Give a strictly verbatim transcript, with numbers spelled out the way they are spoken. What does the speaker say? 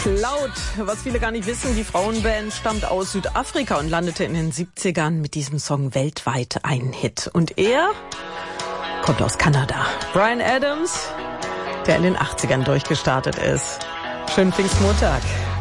Laut, was viele gar nicht wissen, die Frauenband stammt aus Südafrika und landete in den siebzigern mit diesem Song weltweit einen Hit. Und er kommt aus Kanada. Bryan Adams, der in den achtzigern durchgestartet ist. Schönen Pfingstmontag.